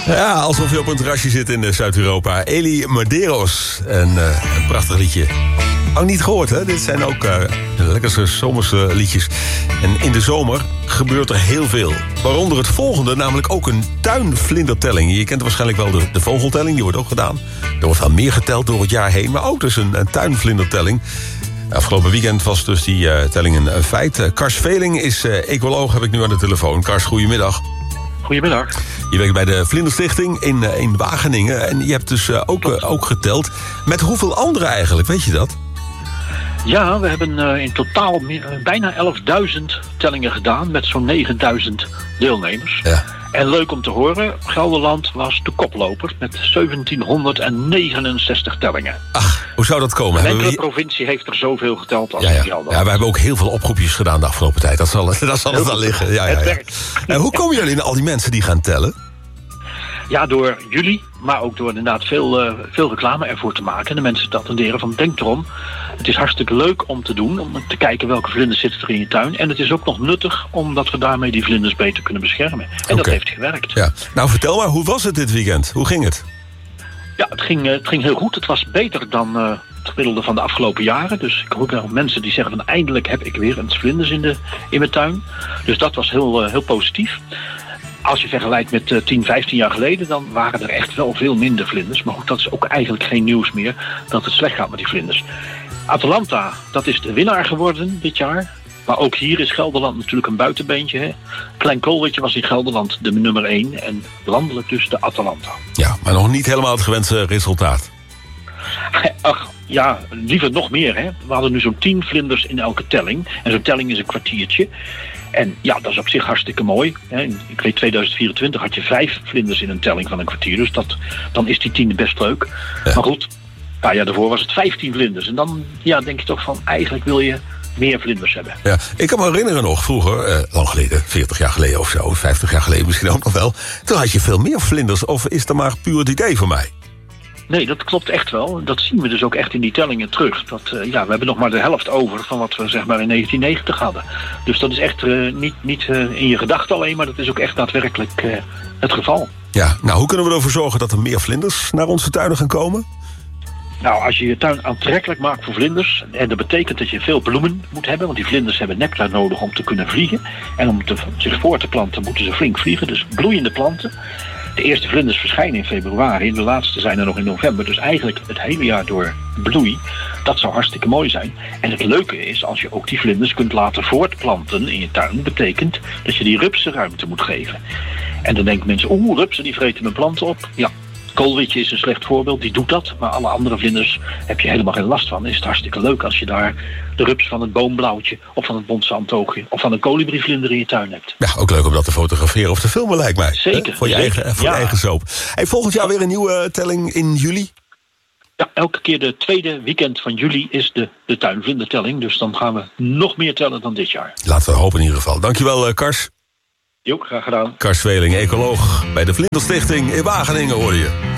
Ja, alsof je op een terrasje zit in Zuid-Europa. Eli Medeiros. Een prachtig liedje. Ook niet gehoord, hè? Dit zijn ook de lekkerste zomerse liedjes. En in de zomer gebeurt er heel veel. Waaronder het volgende, namelijk ook een tuinvlindertelling. Je kent waarschijnlijk wel de vogeltelling, die wordt ook gedaan. Er wordt wel meer geteld door het jaar heen, maar ook dus een tuinvlindertelling. Afgelopen weekend was dus die telling een feit. Kars Veling is ecoloog, heb ik nu aan de telefoon. Kars, goedemiddag. Goedemiddag. Je werkt bij de Vlinderstichting in Wageningen. En je hebt dus ook geteld. Met hoeveel anderen eigenlijk, weet je dat? Ja, we hebben in totaal bijna 11.000 tellingen gedaan met zo'n 9.000 deelnemers. Ja. En leuk om te horen, Gelderland was de koploper met 1769 tellingen. Ach, hoe zou dat komen? Geen enkele provincie heeft er zoveel geteld als Gelderland. Ja, we hebben ook heel veel oproepjes gedaan de afgelopen tijd. Dat zal het wel liggen. Ja. Het werkt. En hoe komen jullie in al die mensen die gaan tellen? Ja, door jullie, maar ook door inderdaad veel reclame ervoor te maken. En de mensen te attenderen van denk erom. Het is hartstikke leuk om te doen, om te kijken welke vlinders zitten er in je tuin. En het is ook nog nuttig, omdat we daarmee die vlinders beter kunnen beschermen. En dat heeft gewerkt. Ja. Nou, vertel maar, hoe was het dit weekend? Hoe ging het? Ja, het ging heel goed. Het was beter dan het gemiddelde van de afgelopen jaren. Dus ik hoor wel mensen die zeggen van eindelijk heb ik weer eens vlinders in mijn tuin. Dus dat was heel positief. Als je vergelijkt met 10, 15 jaar geleden, dan waren er echt wel veel minder vlinders. Maar goed, dat is ook eigenlijk geen nieuws meer dat het slecht gaat met die vlinders. Atalanta, dat is de winnaar geworden dit jaar. Maar ook hier is Gelderland natuurlijk een buitenbeentje. Hè? Klein Kolwitje was in Gelderland de nummer 1 en landelijk dus de Atalanta. Ja, maar nog niet helemaal het gewenste resultaat. Ach, ja, liever nog meer. Hè? We hadden nu zo'n 10 vlinders in elke telling. En zo'n telling is een kwartiertje. En ja, dat is op zich hartstikke mooi. Ik weet, 2024 had je 5 vlinders in een telling van een kwartier. Dus dan is die 10e best leuk. Ja. Maar goed, een paar jaar daarvoor was het 15 vlinders. En dan denk je toch van, eigenlijk wil je meer vlinders hebben. Ja, ik kan me herinneren nog, vroeger, lang geleden, 40 jaar geleden of zo, 50 jaar geleden misschien ook nog wel. Toen had je veel meer vlinders, of is dat maar puur het idee voor mij? Nee, dat klopt echt wel. Dat zien we dus ook echt in die tellingen terug. We hebben nog maar de helft over van wat we zeg maar in 1990 hadden. Dus dat is echt niet in je gedachten alleen, maar dat is ook echt daadwerkelijk het geval. Ja, nou hoe kunnen we ervoor zorgen dat er meer vlinders naar onze tuinen gaan komen? Nou, als je je tuin aantrekkelijk maakt voor vlinders, en dat betekent dat je veel bloemen moet hebben, want die vlinders hebben nectar nodig om te kunnen vliegen. En om zich voor te planten moeten ze flink vliegen, dus bloeiende planten. De eerste vlinders verschijnen in februari en de laatste zijn er nog in november. Dus eigenlijk het hele jaar door bloei. Dat zou hartstikke mooi zijn. En het leuke is, als je ook die vlinders kunt laten voortplanten in je tuin, betekent dat je die rupsen ruimte moet geven. En dan denken mensen, rupsen die vreten mijn planten op. Ja, koolwitje is een slecht voorbeeld, die doet dat. Maar alle andere vlinders heb je helemaal geen last van. Is het hartstikke leuk als je daar de rups van het boomblauwtje of van het bondzandtoogje of van een kolibrievlinder in je tuin hebt. Ja, ook leuk om dat te fotograferen of te filmen, lijkt mij. Zeker. Voor je eigen soap. Hey, volgend jaar weer een nieuwe telling in juli? Ja, elke keer de tweede weekend van juli is de tuinvlindertelling. Dus dan gaan we nog meer tellen dan dit jaar. Laten we hopen in ieder geval. Dankjewel, Kars. Jo, graag gedaan. Kars Veling, ecoloog bij de Vlinderstichting in Wageningen, hoorde je.